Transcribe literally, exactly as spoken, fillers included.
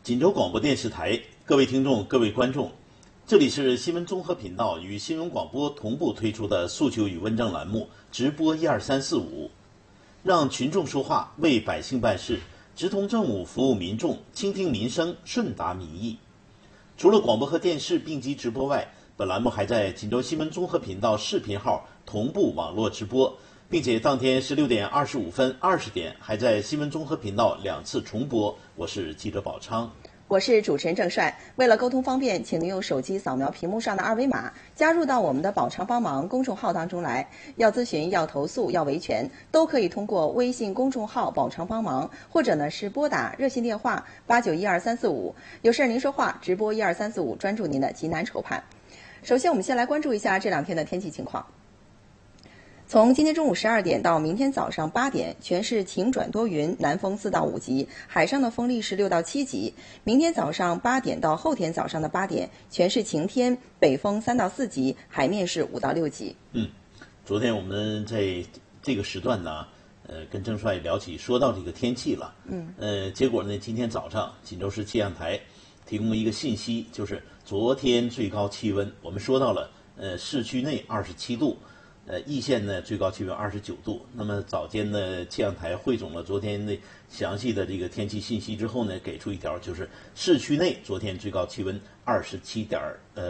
锦州广播电视台，各位听众、各位观众，这里是新闻综合频道与新闻广播同步推出的诉求与问政栏目直播一二三四五，让群众说话，为百姓办事，直通政务，服务民众，倾听民生，顺达民意。除了广播和电视并机直播外，本栏目还在锦州新闻综合频道视频号同步网络直播，并且当天十六点二十五分、二十点还在新闻综合频道两次重播。我是记者宝昌， 我是主持人郑帅。为了沟通方便，请您用手机扫描屏幕上的二维码，加入到我们的宝昌帮忙公众号当中来。要咨询、要投诉、要维权，都可以通过微信公众号宝昌帮忙，或者呢是拨打热线电话八九一二三四五。有事您说话，直播一二三四五，专注您的急难愁盼。首先，我们先来关注一下这两天的天气情况。从今天中午十二点到明天早上八点，全市晴转多云，南风四到五级，海上的风力是六到七级。明天早上八点到后天早上的八点，全市晴天，北风三到四级，海面是五到六级。 嗯，昨天我们在这个时段呢，呃，跟郑帅聊起，说到这个天气了。嗯，呃，结果呢，今天早上锦州市气象台提供了一个信息，就是昨天最高气温，我们说到了，呃，市区内二十七度。呃，易县呢最高气温二十九度。那么早间呢，气象台汇总了昨天的详细的这个天气信息之后呢，给出一条，就是市区内昨天最高气温二十七点呃。